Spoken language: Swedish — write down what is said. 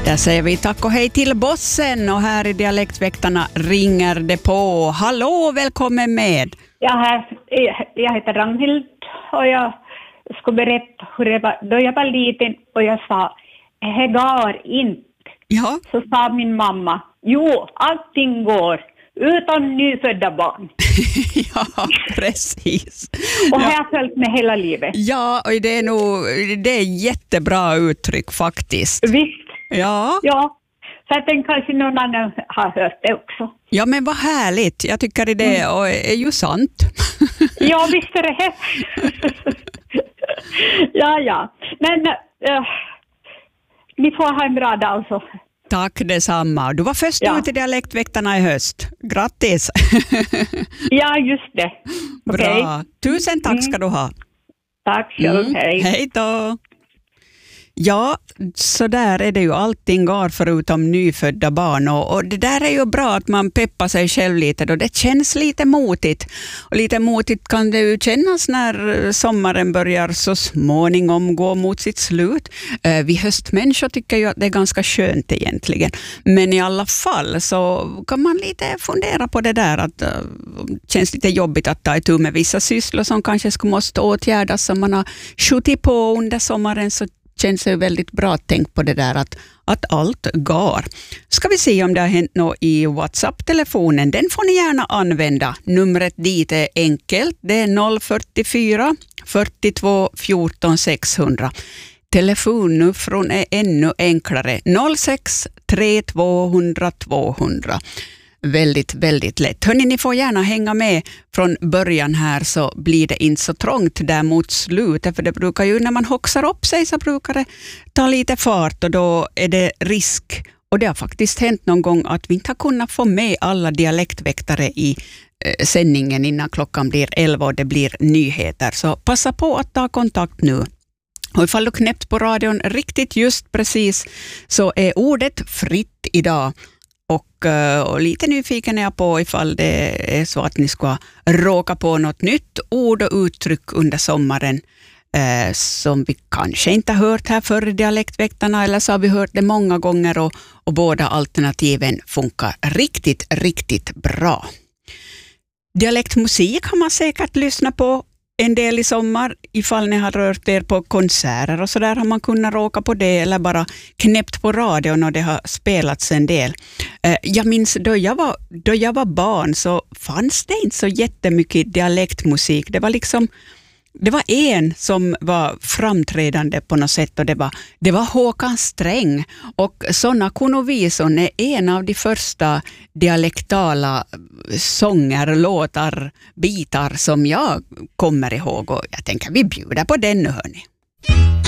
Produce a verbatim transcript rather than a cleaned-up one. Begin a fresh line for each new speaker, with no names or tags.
Där säger vi tack och hej till bossen, och här i Dialektväktarna ringer det på. Hallå, välkommen med.
Jag, här, jag heter Ragnhild och jag skulle berätta hur det var då jag var liten och jag sa, det går inte.
Ja.
Så sa min mamma, jo, allting går utan nyfödda barn.
Ja, precis.
Och
ja.
jag har följt med hela livet.
Ja, och det är nog det är jättebra uttryck faktiskt.
Visst.
Ja.
Ja. Så jag tänkte kanske någon annan har hört det också.
Ja, men vad härligt. Jag tycker det mm. och är ju sant.
Ja, visst är det. ja, ja. Men äh, ni får ha en bra dag alltså.
Tack detsamma. Du var först
ja.
ut i Dialektväktarna i höst. Grattis!
Ja, just det. Okay.
Bra. Tusen tack ska du ha.
Tack själv,
mm.
hej.
Hej då! Ja, så där är det ju, allting går förutom nyfödda barn, och, och det där är ju bra att man peppar sig själv lite då. Det känns lite motigt, och lite motigt kan det ju kännas när sommaren börjar så småningom gå mot sitt slut. Eh, vi höstmänniskor tycker ju att det är ganska skönt egentligen, men i alla fall så kan man lite fundera på det där att det uh, känns lite jobbigt att ta itu med vissa sysslor som kanske skulle måste åtgärdas som man har skjutit på under sommaren, så känns det väldigt bra. Tänk på det där att, att allt går. Ska vi se om det har hänt något i WhatsApp-telefonen. Den får ni gärna använda. Numret dit är enkelt. Det är noll fyrtiofyra fyrtiotvå fjorton sexhundra. Telefonnumren är ännu enklare. noll sex tre tvåhundra tvåhundra. Väldigt, väldigt lätt. Hörrni, ni får gärna hänga med från början här, så blir det inte så trångt där mot slutet, för det brukar ju, när man hoxar upp sig så brukar det ta lite fart, och då är det risk, och det har faktiskt hänt någon gång att vi inte har kunnat få med alla dialektväktare i eh, sändningen innan klockan blir elva och det blir nyheter, så passa på att ta kontakt nu. Och ifall du knäppt på radion riktigt just precis, så är ordet fritt idag. Och, och lite nyfiken är jag på ifall det är så att ni ska råka på något nytt ord och uttryck under sommaren eh, som vi kanske inte har hört här förr i Dialektväktarna, eller så har vi hört det många gånger, och, och båda alternativen funkar riktigt, riktigt bra. Dialektmusik har man säkert lyssnat på en del i sommar. Ifall ni har rört er på konserter och så där har man kunnat råka på det, eller bara knäppt på radion och det har spelats en del. Jag minns då jag var, då jag var barn så fanns det inte så jättemycket dialektmusik. Det var liksom det var en som var framträdande på något sätt, och det var, det var Håkan Sträng, och såna kunovison är en av de första dialektala sånger, låtar, bitar som jag kommer ihåg, och jag tänker vi bjuder på den nu, hörni.